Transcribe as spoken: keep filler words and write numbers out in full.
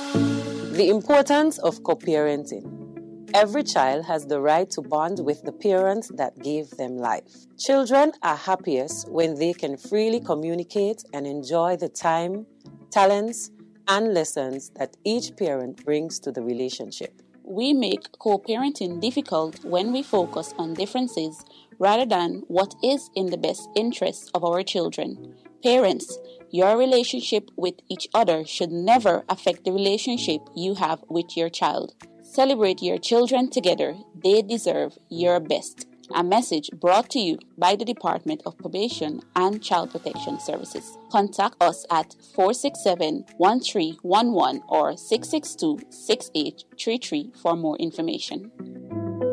The importance of co-parenting. Every child has the right to bond with the parents that gave them life. Children are happiest when they can freely communicate and enjoy the time, talents, and lessons that each parent brings to the relationship. We make co-parenting difficult when we focus on differences rather than what is in the best interest of our children. Parents, your relationship with each other should never affect the relationship you have with your child. Celebrate your children together. They deserve your best. A message brought to you by the Department of Probation and Child Protection Services. Contact us at four six seven, one three one one or six six two, six eight three three for more information.